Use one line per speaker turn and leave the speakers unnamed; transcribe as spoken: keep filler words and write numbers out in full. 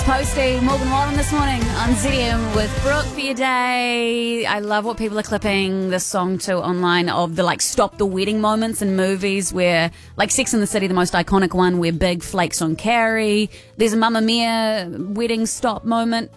Posty, Morgan Wallen this morning on Z D M with Brooke for your day. I love what people are clipping this song to online of the like stop the wedding moments in movies where, like Sex and the City, the most iconic one, where Big flakes on Carrie. There's a Mamma Mia wedding stop moment